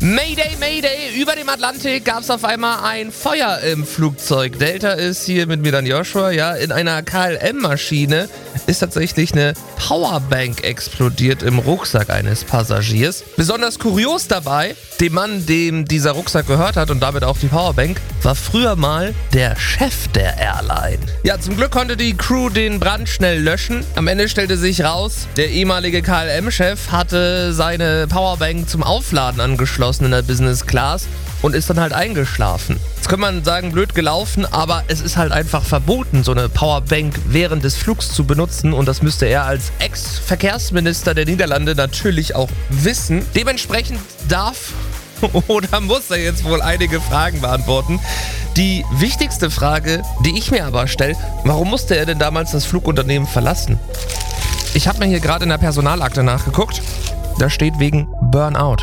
Mayday, Mayday! Über dem Atlantik gab es auf einmal ein Feuer im Flugzeug. Delta ist hier mit mir dann Joshua. Ja, in einer KLM-Maschine ist tatsächlich eine Powerbank explodiert im Rucksack eines Passagiers. Besonders kurios dabei, dem Mann, dem dieser Rucksack gehört hat und damit auch die Powerbank, war früher mal der Chef der Airline. Ja, zum Glück konnte die Crew den Brand schnell löschen. Am Ende stellte sich raus, der ehemalige KLM-Chef hatte seine Powerbank zum Aufladen angeschlossen in der Business Class und ist dann halt eingeschlafen. Jetzt könnte man sagen, blöd gelaufen, aber es ist halt einfach verboten, so eine Powerbank während des Flugs zu benutzen und das müsste er als Ex-Verkehrsminister der Niederlande natürlich auch wissen. Dementsprechend darf oder muss er jetzt wohl einige Fragen beantworten. Die wichtigste Frage, die ich mir aber stelle, warum musste er denn damals das Flugunternehmen verlassen? Ich habe mir hier gerade in der Personalakte nachgeguckt, da steht wegen Burnout.